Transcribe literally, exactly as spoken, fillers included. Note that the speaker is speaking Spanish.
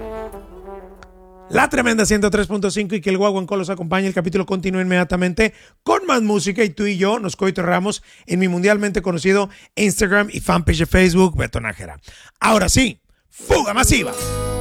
La tremenda ciento tres punto cinco y que el Guaguancó los acompañe. El capítulo continúa inmediatamente con más música y tú y yo nos coitorramos en mi mundialmente conocido Instagram y fanpage de Facebook, Beto Nájera. Ahora sí, fuga masiva.